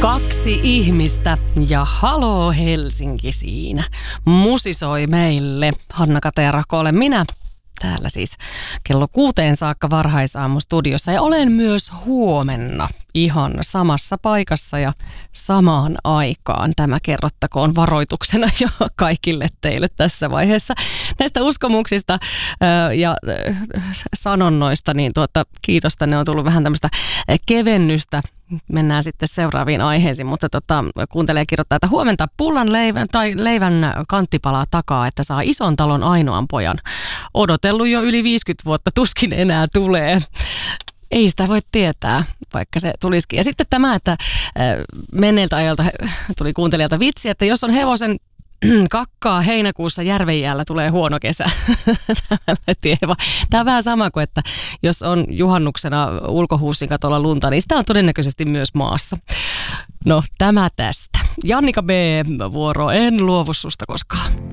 Kaksi ihmistä ja haloo Helsinki siinä. Musisoi meille. Hanna Katerako olen minä. Täällä siis kello 6 saakka varhaisaamu-studiossa ja olen myös huomenna ihan samassa paikassa ja samaan aikaan. Tämä kerrottakoon varoituksena jo kaikille teille tässä vaiheessa. Näistä uskomuksista ja sanonnoista, niin kiitosta, ne on tullut vähän tämmöistä kevennystä. Mennään sitten seuraaviin aiheisiin, mutta kuuntelee ja kirjoittaa, että huomenta pullan leivän kanttipalaa takaa, että saa ison talon ainoan pojan. Odotellut jo yli 50 vuotta, tuskin enää tulee. Ei sitä voi tietää, vaikka se tulisikin. Ja sitten tämä, että menneeltä ajalta tuli kuuntelijalta vitsi, että jos on hevosen kakkaa heinäkuussa järvenjäällä, tulee huono kesä. Tämä on vähän sama kuin, että jos on juhannuksena ulkohuussin katolla lunta, niin sitä on todennäköisesti myös maassa. No, tämä tästä. Jannika B. vuoro, en luovu susta koskaan.